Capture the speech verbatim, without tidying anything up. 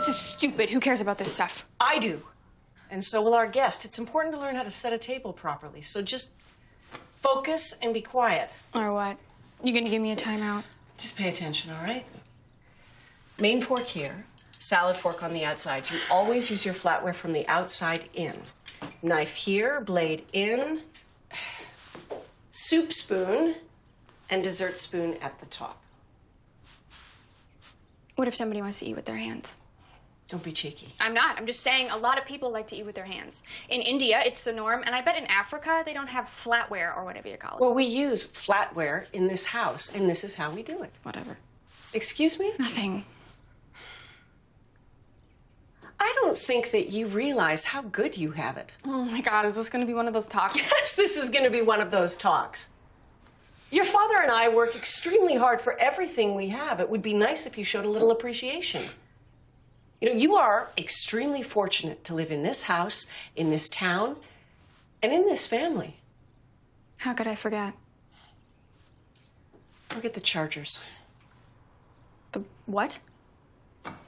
This is stupid. Who cares about this stuff? I do. And so will our guest. It's important to learn how to set a table properly. So just focus and be quiet. Or what? You gonna give me a timeout? Just pay attention, all right? Main fork here, salad fork on the outside. You always use your flatware from the outside in. Knife here, blade in, soup spoon, and dessert spoon at the top. What if somebody wants to eat with their hands? Don't be cheeky. I'm not. I'm just saying a lot of people like to eat with their hands. In India, it's the norm, and I bet in Africa they don't have flatware or whatever you call it. Well, we use flatware in this house, and this is how we do it. Whatever. Excuse me? Nothing. I don't think that you realize how good you have it. Oh my God, is this gonna be one of those talks? Yes, this is gonna be one of those talks. Your father and I work extremely hard for everything we have. It would be nice if you showed a little appreciation. You know, you are extremely fortunate to live in this house, in this town, and in this family. How could I forget? Look at the chargers. The what?